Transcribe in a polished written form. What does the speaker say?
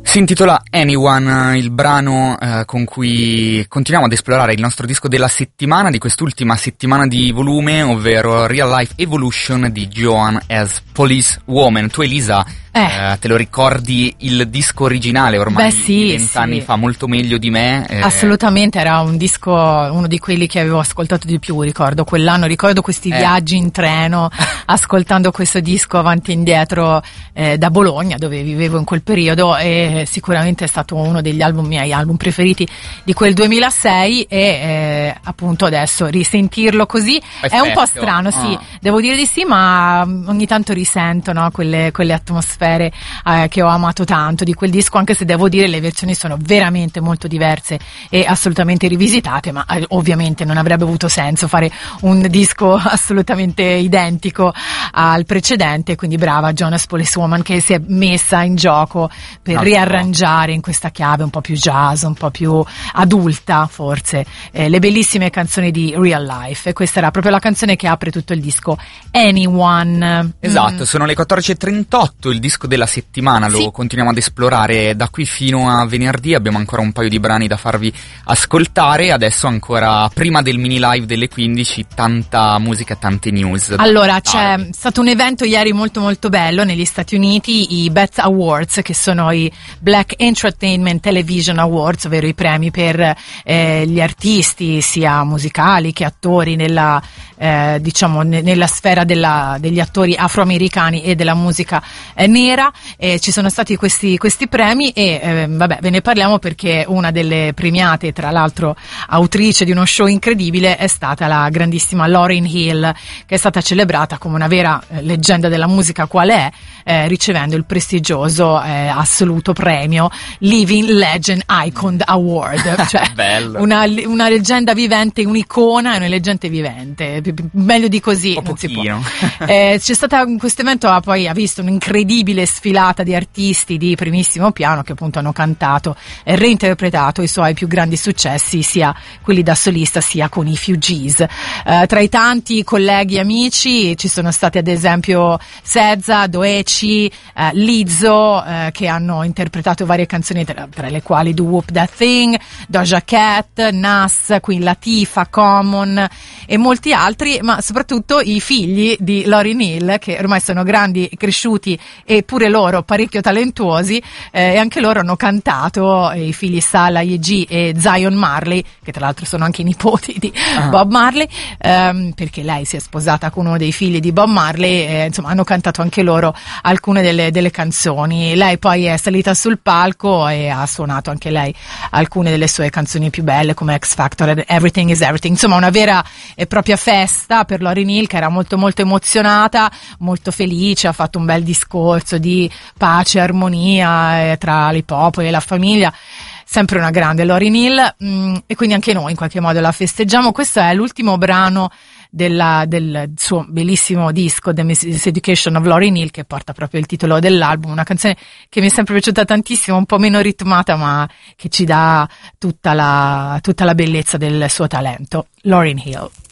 Si intitola Anyone, il brano con cui continuiamo ad esplorare il nostro disco della settimana, di quest'ultima settimana di volume, ovvero Real Life Evolution di Joan as Police Woman. Tu, Elisa, te lo ricordi il disco originale ormai sì, 20 anni fa, molto meglio di me? Assolutamente, era un disco, uno di quelli che avevo ascoltato di più, ricordo quell'anno, ricordo questi viaggi in treno ascoltando questo disco avanti e indietro da Bologna, dove vivevo in quel periodo, e sicuramente è stato uno degli miei album preferiti di quel 2006 e appunto adesso risentirlo così è un po' strano, sì, devo dire di sì, ma ogni tanto risento, no, quelle atmosfere che ho amato tanto di quel disco, anche se devo dire le versioni sono veramente molto diverse e assolutamente rivisitate, ma ovviamente non avrebbe avuto senso fare un disco assolutamente identico al precedente, quindi brava Joan as Police Woman che si è messa in gioco per riarrangiare in questa chiave un po' più jazz, un po' più adulta forse, le bellissime canzoni di Real Life, e questa era proprio la canzone che apre tutto il disco, Anyone. Esatto, sono le 14.38, il disco della settimana lo continuiamo ad esplorare da qui fino a venerdì, abbiamo ancora un paio di brani da farvi ascoltare, adesso ancora prima del mini live delle 15 tanta musica, tante news. Allora c'è stato un evento ieri molto molto bello negli Stati Uniti, i BET Awards, che sono i Black Entertainment Television Awards, ovvero i premi per gli artisti sia musicali che attori nella diciamo nella sfera degli attori afroamericani e della musica nera. Ci sono stati questi premi e ve ne parliamo perché una delle premiate, tra l'altro autrice di uno show incredibile, è stata la grandissima Lauryn Hill, che è stata celebrata come una vera leggenda della musica qual è, ricevendo il prestigioso assoluto premio Living Legend Icon Award, cioè una leggenda vivente, un'icona e una leggenda vivente, meglio di così non si può. C'è stata questo evento, poi ha visto un'incredibile sfilata di artisti di primissimo piano che appunto hanno cantato e reinterpretato i suoi più grandi successi, sia quelli da solista sia con i Fugees. Tra i tanti colleghi e amici ci sono stati ad esempio SZA, Doechii, Lizzo, che hanno interpretato varie canzoni tra le quali Do Whoop That Thing, Doja Cat, Nas, Queen Latifah, Common e molti altri, ma soprattutto i figli di Lauryn Hill, che ormai sono grandi, cresciuti e pure loro parecchio talentuosi, e anche loro hanno cantato, i figli Salah, Ye-G e Zion Marley, che tra l'altro sono anche i nipoti di Bob Marley, perché lei si è sposata con uno dei figli di Bob Marley, insomma hanno cantato anche loro alcune delle canzoni. Lei poi è salita sul palco e ha suonato anche lei alcune delle sue canzoni più belle come X Factor e Everything is Everything, insomma una vera e propria festa per Lauryn Hill, che era molto molto emozionata, molto felice, ha fatto un bel discorso di pace e armonia tra l'hip hop e la famiglia. Sempre una grande Lauryn Hill, e quindi anche noi in qualche modo la festeggiamo. Questo è l'ultimo brano del suo bellissimo disco The Miseducation of Lauryn Hill, che porta proprio il titolo dell'album, una canzone che mi è sempre piaciuta tantissimo, un po' meno ritmata ma che ci dà tutta la bellezza del suo talento. Lauryn Hill.